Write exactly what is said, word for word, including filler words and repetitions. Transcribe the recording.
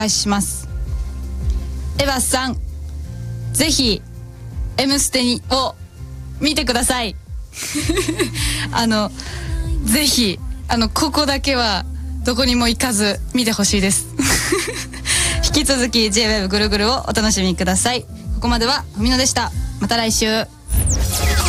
願いします。エバスさん、ぜひ M ステにを見てください。あのぜひあのここだけはどこにも行かず見てほしいです。引き続き ジェイウェーブ ぐるぐるをお楽しみください。ここまではふみのでした。また来週。